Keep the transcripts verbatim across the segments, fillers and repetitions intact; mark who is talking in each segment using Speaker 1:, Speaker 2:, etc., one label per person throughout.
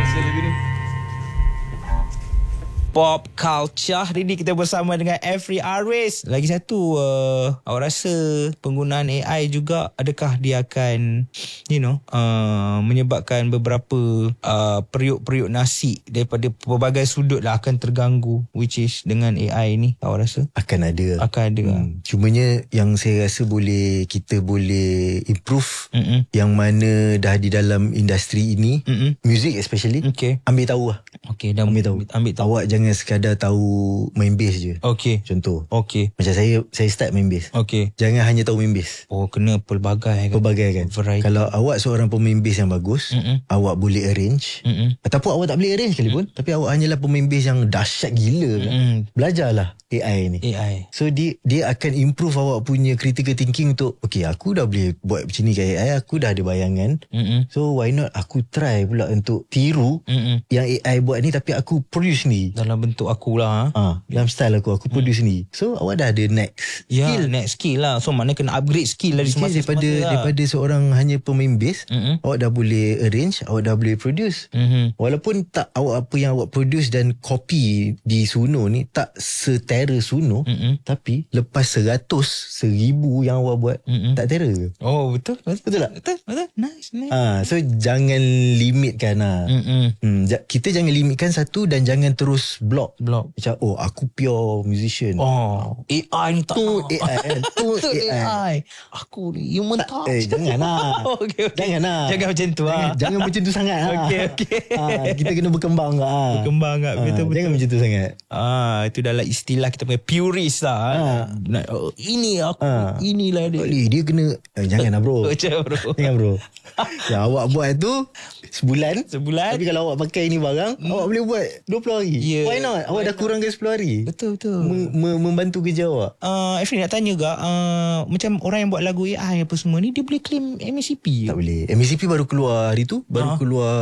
Speaker 1: Pop Culture. Hari ni kita bersama dengan Every Aris. Lagi satu, uh, awak rasa penggunaan A I juga, adakah dia akan, you know, uh, menyebabkan beberapa uh, periuk-periuk nasi daripada pelbagai sudut lah akan terganggu, which is dengan A I ni, awak rasa?
Speaker 2: Akan ada.
Speaker 1: Akan ada.
Speaker 2: Hmm. Cumanya yang saya rasa boleh, kita boleh improve, Mm-mm. yang mana dah di dalam industri ini, Mm-mm. music especially,
Speaker 1: okay.
Speaker 2: ambil tahu lah.
Speaker 1: Okay, dah
Speaker 2: ambil tahu.
Speaker 1: Ambil tahu.
Speaker 2: Awak jangan sekadar tahu main bass je.
Speaker 1: Okay.
Speaker 2: Contoh.
Speaker 1: Okay.
Speaker 2: Macam saya, saya start main bass.
Speaker 1: Okay.
Speaker 2: Jangan hanya tahu main bass.
Speaker 1: Oh, kena pelbagai kan?
Speaker 2: Pelbagai kan?
Speaker 1: Variety.
Speaker 2: Kalau awak seorang pemain bass yang bagus, Mm-mm. awak boleh arrange. Mm-mm. Ataupun awak tak boleh arrange sekalipun, Mm-mm. tapi awak hanyalah pemain bass yang dahsyat gila kan? Belajarlah A I ni.
Speaker 1: A I.
Speaker 2: So dia dia akan improve awak punya critical thinking untuk, okay, aku dah boleh buat macam ni kat A I, aku dah ada bayangan. Mm-mm. So why not aku try pula untuk tiru, Mm-mm. yang A I buat ni, tapi aku produce ni
Speaker 1: dalam bentuk akulah.
Speaker 2: Ah, dalam style aku, aku mm. produce ni. So awak dah ada next
Speaker 1: ya,
Speaker 2: skill.
Speaker 1: next skill lah. So maknanya kena upgrade skill lah
Speaker 2: semasa, daripada
Speaker 1: lah.
Speaker 2: daripada seorang hanya pemain bass, Mm-mm. awak dah boleh arrange, awak dah boleh produce. Mm-hmm. Walaupun tak awak apa yang awak produce dan copy di Suno ni tak setera Suno, Mm-mm. tapi lepas seratus, seribu yang awak buat, Mm-mm. tak terror ke?
Speaker 1: Oh, betul. Betul,
Speaker 2: betul tak?
Speaker 1: Betul, betul. Nice, nice.
Speaker 2: Ah, so jangan limitkan lah. Hmm, kita jangan limitkan satu dan jangan terus block.
Speaker 1: Block.
Speaker 2: Macam, oh, aku pure musician.
Speaker 1: Oh, A I ni tak
Speaker 2: tu
Speaker 1: nak.
Speaker 2: A I kan? Tu A I.
Speaker 1: A I. Aku ni human touch.
Speaker 2: Eh, jangan lah.
Speaker 1: okay, okay.
Speaker 2: Jangan lah.
Speaker 1: Jangan macam tu
Speaker 2: jangan,
Speaker 1: lah.
Speaker 2: Jangan macam tu sangat lah.
Speaker 1: Okay, okay.
Speaker 2: Ah, kita kena berkembang lah.
Speaker 1: Berkembang lah.
Speaker 2: Ah,
Speaker 1: betul, betul.
Speaker 2: Jangan macam tu sangat.
Speaker 1: Ah, itu dalam istilah kita punya purist lah. Ah. Nah, oh, ini aku. Ah. Inilah dia.
Speaker 2: Boleh, dia kena. Eh, jangan lah bro.
Speaker 1: Macam bro.
Speaker 2: Jangan bro. Ya, awak buat tu sebulan.
Speaker 1: Sebulan.
Speaker 2: Tapi kalau awak pakai ni barang, hmm. awak boleh buat dua puluh hari. Yeah. Why not? Awak Why dah not? kurangkan sepuluh hari.
Speaker 1: Betul, betul.
Speaker 2: M- m- membantu kerja awak.
Speaker 1: Uh, Efri nak tanya juga, uh, macam orang yang buat lagu A I apa semua ni, dia boleh claim M A C P?
Speaker 2: Tak boleh. M A C P baru keluar hari tu. Baru
Speaker 1: uh.
Speaker 2: keluar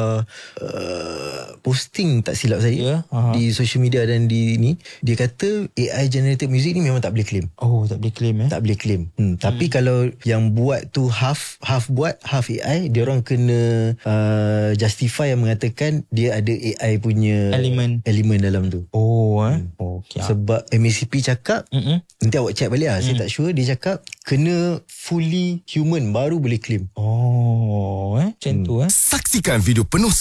Speaker 2: uh, posting tak silap saya, yeah. uh-huh. di social media dan di ni. Dia kata A I generated music ni memang tak boleh claim.
Speaker 1: Oh, tak boleh claim eh?
Speaker 2: Tak boleh claim. Hmm. Tapi hmm. kalau yang buat tu half half buat, half A I, dia orang kena uh, justify yang mengatakan dia ada A I punya
Speaker 1: elemen
Speaker 2: elemen dalam tu.
Speaker 1: Oh eh.
Speaker 2: Hmm.
Speaker 1: Okay.
Speaker 2: Sebab M A C P cakap, Mm-mm. nanti awak check balik lah. Mm. Saya tak sure. Dia cakap kena fully human baru boleh claim.
Speaker 1: Oh eh. Macam hmm. tu eh.
Speaker 3: Saksikan video penuh